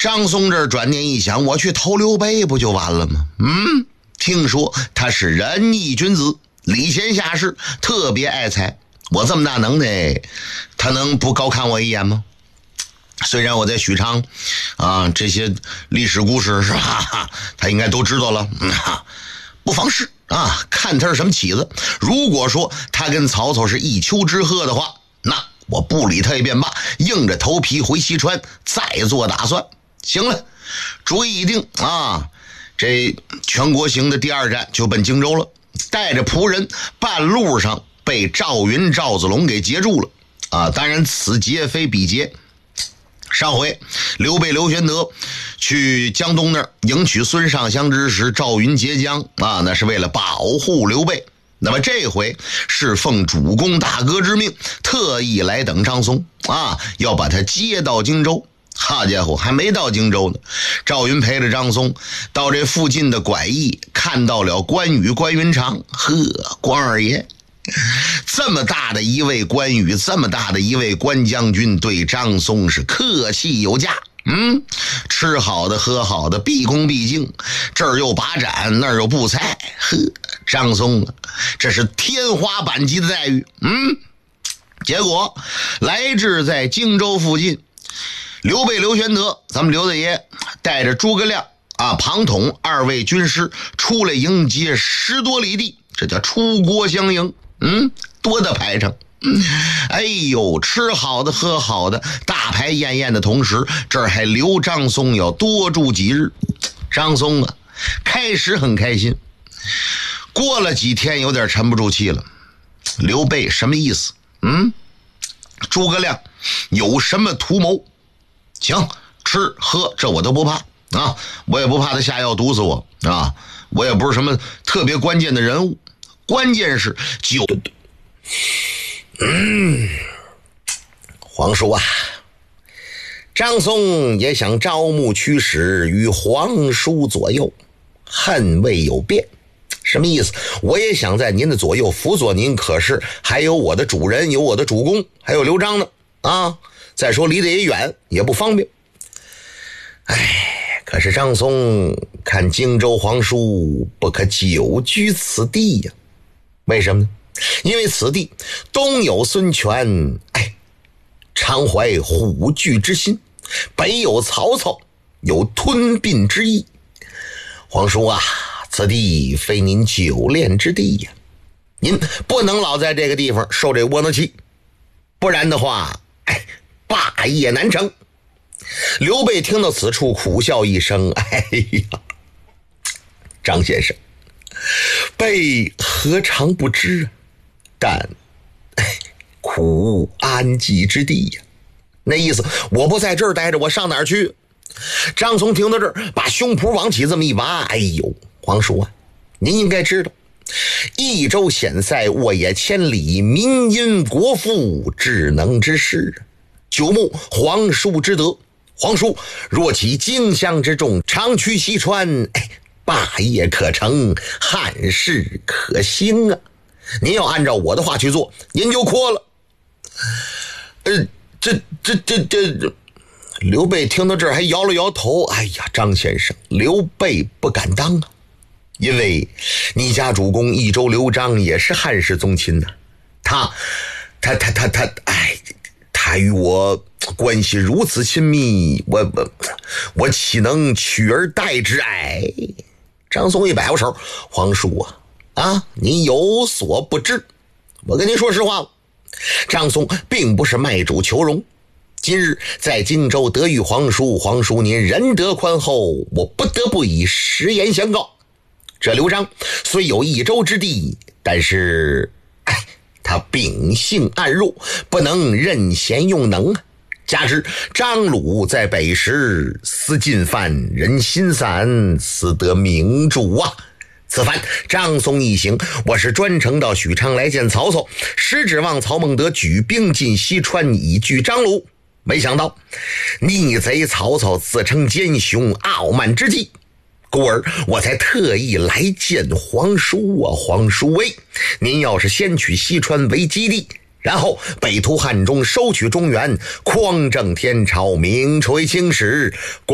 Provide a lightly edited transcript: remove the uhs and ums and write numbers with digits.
张松这转念一想，我去投刘备不就完了吗？听说他是仁义君子，礼贤下士，特别爱才。我这么大能耐，他能不高看我一眼吗？虽然我在许昌这些历史故事是吧，他应该都知道了。不妨事看他是什么起子。如果说他跟曹操是一丘之貉的话，那我不理他也便罢，硬着头皮回西川再做打算。行了，主意已定这全国行的第2站就奔荆州了。带着仆人半路上被赵云、赵子龙给截住了当然此劫非彼劫。上回刘备刘玄德去江东那儿迎娶孙尚香之时，赵云截江那是为了保护刘备。那么这回是奉主公大哥之命，特意来等张松要把他接到荆州。好家伙，还没到荆州呢，赵云陪着张松到这附近的拐驿，看到了关羽关云长。关二爷这么大的一位关羽，这么大的一位关将军，对张松是客气有加。吃好的喝好的，毕恭毕敬，这儿又把盏，那儿又布菜。张松这是天花板级的待遇。结果来至在荆州附近，刘备刘玄德咱们刘大爷带着诸葛亮庞统2位军师出来迎接10多里地，这叫出国相迎。多大排场。哎呦，吃好的喝好的，大排宴宴的同时，这儿还留张松要多住几日。张松开始很开心，过了几天有点沉不住气了。刘备什么意思？诸葛亮有什么图谋？行，吃喝这我都不怕我也不怕他下药毒死我我也不是什么特别关键的人物，关键是皇叔张松也想招募驱使于皇叔左右，恨未有变。什么意思？我也想在您的左右辅佐您，可是还有我的主人，有我的主公，还有刘璋呢再说离得也远，也不方便。可是张松看荆州皇叔不可久居此地呀。为什么呢？因为此地东有孙权常怀虎踞之心，北有曹操有吞并之意。皇叔此地非您久恋之地呀，您不能老在这个地方受这窝囊气，不然的话霸业难成。刘备听到此处苦笑一声，张先生，备何尝不知但苦安济之地呀。那意思我不在这儿待着，我上哪儿去？张松听到这儿，把胸脯往起这么一拔，皇叔您应该知道，益州险塞，沃野千里，民因国富，智能之事，久慕皇叔之德。皇叔若起荆襄之众，长驱西川，霸业可成，汉室可兴您要按照我的话去做，您就阔了。刘备听到这儿还摇了摇头，张先生，刘备不敢当因为你家主公益州刘璋也是汉室宗亲他与我关系如此亲密，我岂能取而代之？张松一摆过手，皇叔您有所不知，我跟您说实话，张松并不是卖主求荣。今日在荆州得遇皇叔，皇叔您仁德宽厚，我不得不以实言相告。这刘璋虽有益州之地，但是他秉性暗弱，不能任贤用能加之张鲁在北时思进犯，人心散，死得明主此番张松一行，我是专程到许昌来见曹操，实指望曹孟德举兵进西川以拒张鲁，没想到逆贼曹操自称奸雄，傲慢之计，故而我才特意来见皇叔皇叔您要是先取西川为基地，然后北屠汉中，收取中原，匡正天朝，名垂青史。